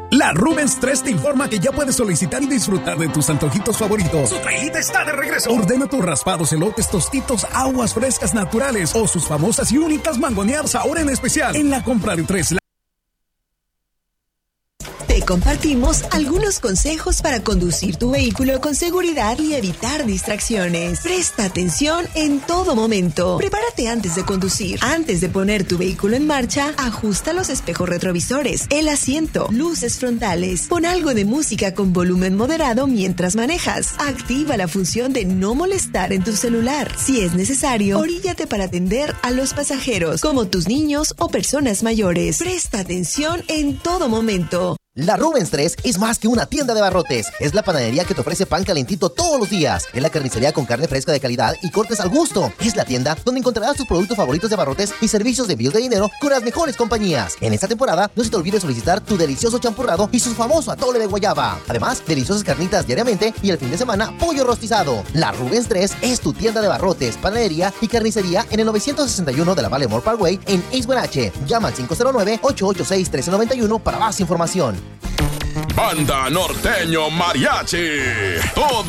La Rubens 3 te informa que ya puedes solicitar y disfrutar de tus antojitos favoritos. Su trailita está de regreso. Ordena tus raspados, elotes, tostitos, aguas frescas naturales o sus famosas y únicas mangoneadas ahora en especial. En la compra de 3. Te compartimos algunos consejos para conducir tu vehículo con seguridad y evitar distracciones. Presta atención en todo momento. Prepárate antes de conducir. Antes de poner tu vehículo en marcha, ajusta los espejos retrovisores, el asiento, luces frontales. Pon algo de música con volumen moderado mientras manejas. Activa la función de no molestar en tu celular. Si es necesario, oríllate para atender a los pasajeros, como tus niños o personas mayores. Presta atención en todo momento. La Rubens 3 es más que una tienda de abarrotes. Es la panadería que te ofrece pan calentito todos los días. Es la carnicería con carne fresca de calidad y cortes al gusto. Es la tienda donde encontrarás tus productos favoritos de abarrotes y servicios de envío de dinero con las mejores compañías. En esta temporada, no se te olvide solicitar tu delicioso champurrado y su famoso atole de guayaba. Además, deliciosas carnitas diariamente y el fin de semana, pollo rostizado. La Rubens 3 es tu tienda de abarrotes, panadería y carnicería en el 961 de la Baltimore Parkway en East Wenatchee. Llama al 509-886-1391 para más información. Banda Norteño Mariachi. Todo